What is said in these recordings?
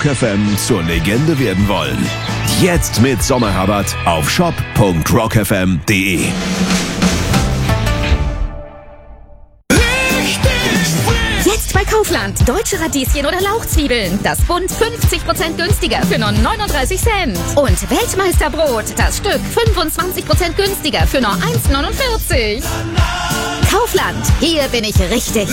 Rock FM zur Legende werden wollen? Jetzt mit Sommerrabatt auf shop.rockfm.de. Jetzt bei Kaufland. Deutsche Radieschen oder Lauchzwiebeln. Das Bund 50% günstiger für nur 39 Cent. Und Weltmeisterbrot. Das Stück 25% günstiger für nur 1,49. Kaufland. Hier bin ich richtig.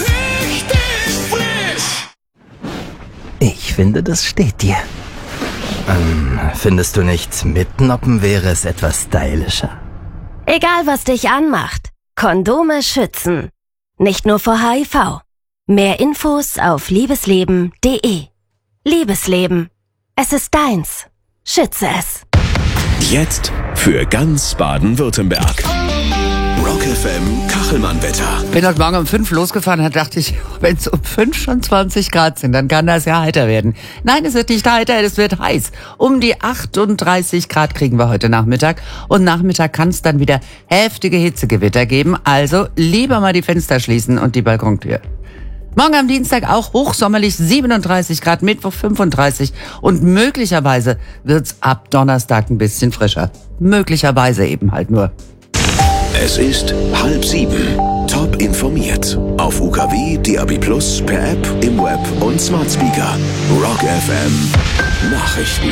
Ich finde, das steht dir. Findest du nicht, mitnoppen wäre es etwas stylischer? Egal, was dich anmacht. Kondome schützen. Nicht nur vor HIV. Mehr Infos auf liebesleben.de. Liebesleben. Es ist deins. Schütze es. Jetzt für ganz Baden-Württemberg. Rock FM Kachelmann-Wetter. Bin heute Morgen um 5 losgefahren und dachte ich, wenn es um 5 schon 20 Grad sind, dann kann das ja heiter werden. Nein, es wird nicht heiter, es wird heiß. Um die 38 Grad kriegen wir heute Nachmittag. Und Nachmittag kann es dann wieder heftige Hitzegewitter geben. Also lieber mal die Fenster schließen und die Balkontür. Morgen am Dienstag auch hochsommerlich 37 Grad, Mittwoch 35 und möglicherweise wird's ab Donnerstag ein bisschen frischer. Möglicherweise eben halt nur. Es ist 6:30. Top informiert. Auf UKW, DAB+, per App, im Web und Smart Speaker. Rock FM Nachrichten.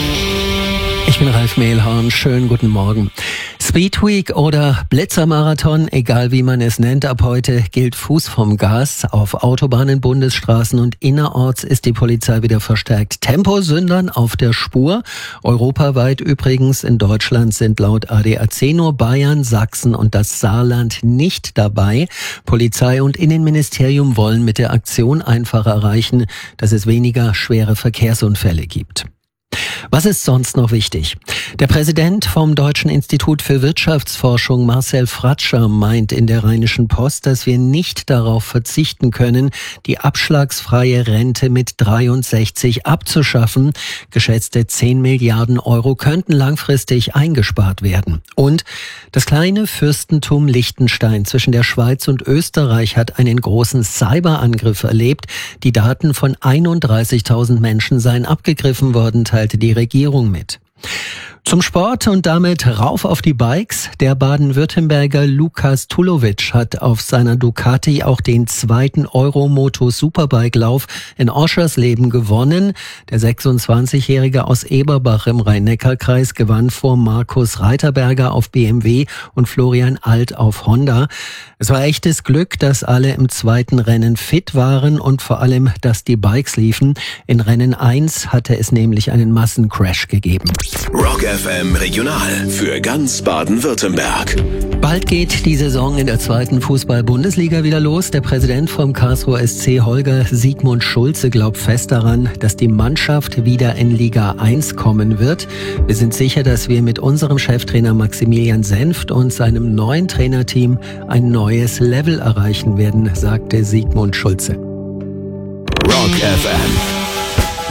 Ich bin Ralf Mehlhorn, schönen guten Morgen. Speed Week oder Blitzermarathon, egal wie man es nennt, ab heute gilt Fuß vom Gas. Auf Autobahnen, Bundesstraßen und innerorts ist die Polizei wieder verstärkt Temposündern auf der Spur. Europaweit übrigens, in Deutschland sind laut ADAC nur Bayern, Sachsen und das Saarland nicht dabei. Polizei und Innenministerium wollen mit der Aktion einfach erreichen, dass es weniger schwere Verkehrsunfälle gibt. Was ist sonst noch wichtig? Der Präsident vom Deutschen Institut für Wirtschaftsforschung, Marcel Fratscher, meint in der Rheinischen Post, dass wir nicht darauf verzichten können, die abschlagsfreie Rente mit 63 abzuschaffen. Geschätzte 10 Milliarden Euro könnten langfristig eingespart werden. Und das kleine Fürstentum Liechtenstein zwischen der Schweiz und Österreich hat einen großen Cyberangriff erlebt. Die Daten von 31.000 Menschen seien abgegriffen worden, teilte die Regierung mit. Zum Sport und damit rauf auf die Bikes. Der Baden-Württemberger Lukas Tulovic hat auf seiner Ducati auch den zweiten Euromoto Superbike-Lauf in Oschersleben gewonnen. Der 26-Jährige aus Eberbach im Rhein-Neckar-Kreis gewann vor Markus Reiterberger auf BMW und Florian Alt auf Honda. Es war echtes Glück, dass alle im zweiten Rennen fit waren und vor allem, dass die Bikes liefen. In Rennen 1 hatte es nämlich einen Massencrash gegeben. Rock FM Regional für ganz Baden-Württemberg. Bald geht die Saison in der zweiten Fußball-Bundesliga wieder los. Der Präsident vom Karlsruher SC, Holger Sigmund Schulze, glaubt fest daran, dass die Mannschaft wieder in Liga 1 kommen wird. Wir sind sicher, dass wir mit unserem Cheftrainer Maximilian Senft und seinem neuen Trainerteam ein neues Level erreichen werden, sagte Sigmund Schulze. Rock FM